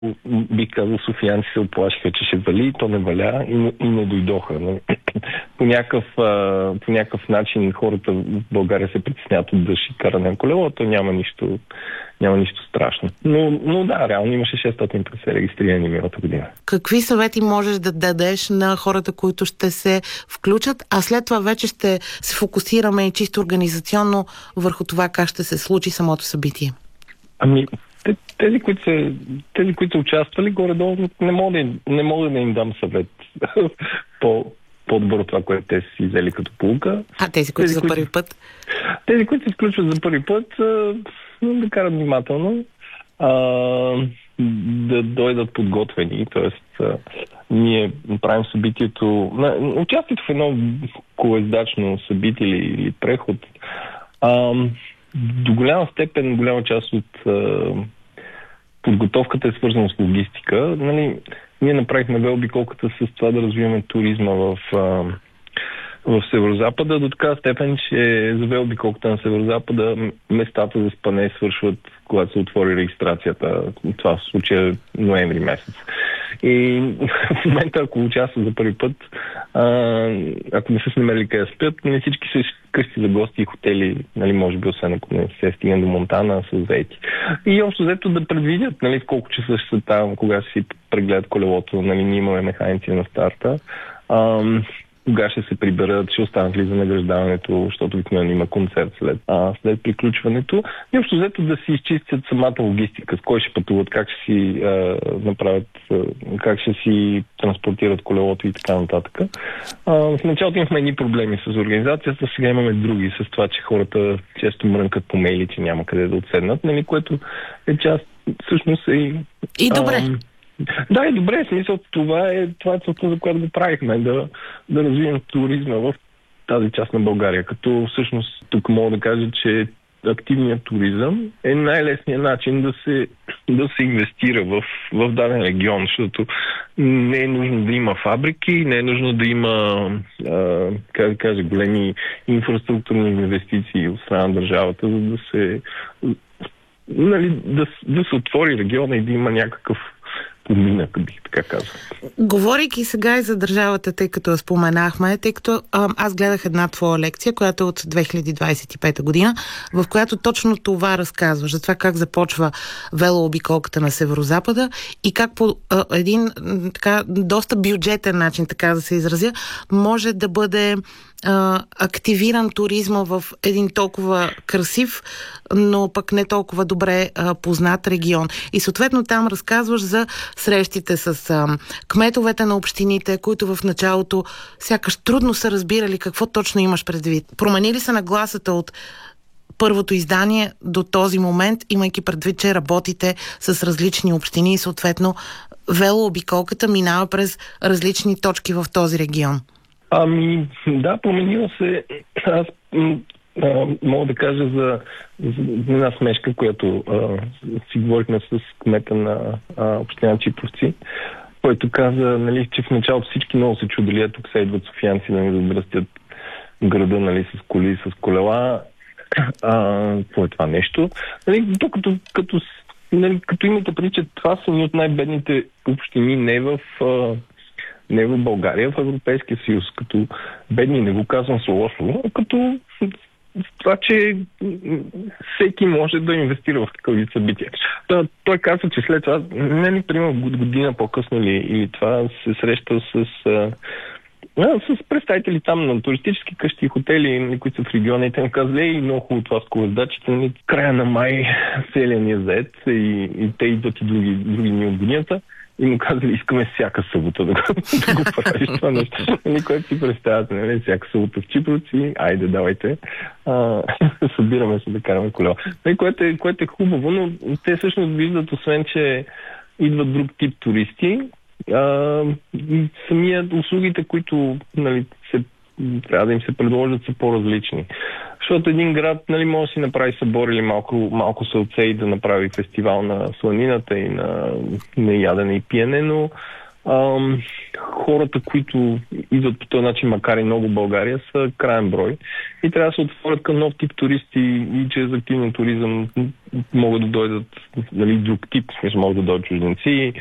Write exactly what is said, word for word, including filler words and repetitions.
бих казал, софиянци се оплашиха, че ще вали, то не валя и не, и не дойдоха. Но, по, някакъв, по някакъв начин хората в България се притесняват от дъжд и каране на колело, то няма нищо, няма нищо страшно. Но, но да, реално имаше шестстотин регистрирани миналата година. Какви съвети можеш да дадеш на хората, които ще се включат, а след това вече ще се фокусираме и чисто организационно върху това как ще се случи самото събитие? Ами, тези, които са, тези, които са участвали, горе-долу не мога да, не мога да им дам съвет по, по-добро това, което те си взели като поука. А тези, които тези, за първи път? Тези, които се включват за първи път, да карат внимателно, а, да дойдат подготвени. Тоест, ние правим събитието, участието в едно колоездачно събитие или, или преход. А, до голяма степен, голяма част от а, подготовката е свързана с логистика. Нали, ние направихме велообиколката с това да развиваме туризма в, а, в Северозапада до така степен, че за велообиколката на Северозапада местата за спане свършват, когато се отвори регистрацията. Това в случая е ноември месец. И в момента, ако участват за първи път, а, ако не са се намерили къде да спят, не всички са къщи за гости и хотели, нали, може би, освен ако не се стигне до Монтана, са заети. И общо взето да предвидят, нали, в колко часа ще са там, кога ще си прегледат колелото, нали, ние имаме механици на старта. А, кога ще се приберат, ще останат ли за награждаването, защото обикновено има концерт след, а, след приключването. И общо взето да си изчистят самата логистика, с кой ще пътуват, как ще си а, направят, а, как ще си транспортират колелото и така нататък. А, в началото имахме едни проблеми с организацията, сега имаме други, с това, че хората често мрънкат по мейли, че няма къде да отседнат, нали, което е част, всъщност е и... И добре. А, Да, и добре, в смисъл това е, това е целта, за която го правихме, да, да развием туризма в тази част на България. Като всъщност тук мога да кажа, че активният туризъм е най-лесният начин да се, да се инвестира в, в даден регион, защото не е нужно да има фабрики, не е нужно да има а, как да кажа, големи инфраструктурни инвестиции от страна на държавата, за да се, нали, да, да се отвори региона и да има някакъв поминък, бих така казал. Говорейки сега и за държавата, тъй като я споменахме, тъй като а, аз гледах една твоя лекция, която е от две хиляди двадесет и пета година, в която точно това разказваш, за това как започва велообиколката на Северозапада и как по а, един така доста бюджетен начин, така да се изразя, може да бъде а, активиран туризма в един толкова красив, но пък не толкова добре а, познат регион. И съответно там разказваш за срещите с а, кметовете на общините, които в началото сякаш трудно са разбирали какво точно имаш предвид. Промени ли се нагласата от първото издание до този момент, имайки предвид, че работите с различни общини и съответно велообиколката минава през различни точки в този регион? Ами, да, променила се. Аз а, мога да кажа за, за една смешка, която а, си говорихме с кмета на а, община Чипровци, който каза, нали, че в началото всички много се чудили, тук се идват софиянци да ни задръстят града, нали, с коли, с колела. А, какво е това нещо? Нали, то като, като, нали, като имате преди, че това са ни от най-бедните общини не в... А, не в България, в Европейския съюз. Като бедни, не го казвам с лошо, като това, че всеки може да инвестира в такъв вид събития. Той, той казва, че след това, не ли, примерно година по-късно или, или това се среща с, а, с представители там на туристически къщи и хотели, които са в региона, и те му казали, и много хубаво това с колездачите, нали, края на май целият ни е заед и, и те идват и други, други дни от годината. И му казали, искаме всяка събота да го, да го правиш това нещо. Никой си представяте, нали? Всяка събота в Чипровци, айде, давайте. А, събираме се да караме колело. Което е, което е хубаво, но те всъщност виждат, освен, че идват друг тип туристи, а, самия услугите, които, нали, се, трябва да им се предложат, са по-различни. Защото един град, нали, може да си направи събор или малко, малко сълце и да направи фестивал на сланината и на, на ядене и пиене, но ам, хората, които идват по този начин, макар и много в България, са краен брой. И трябва да се отворят към нов тип туристи и чрез активен туризъм могат да дойдат, нали, друг тип, смисъл могат да дойдат чужденци,